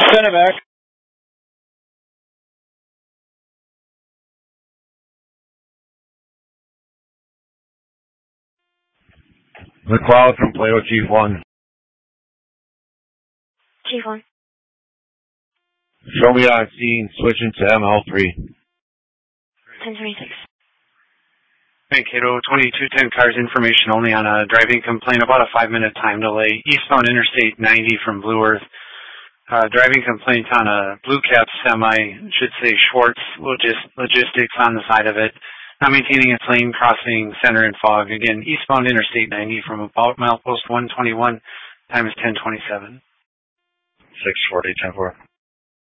Send it back. McLeod from Plato, Chief 1. Chief 1. Show me on scene, switching to ML3. 1026. Mankato 2210 cars information only on a driving complaint, about a 5-minute time delay, eastbound Interstate 90 from Blue Earth. Driving complaint on a Blue Cap semi, should say Schwartz Logistics on the side of it. Not maintaining its lane, crossing center and fog. Again, eastbound Interstate 90 from about milepost 121, time is 1027. 640, 10-4.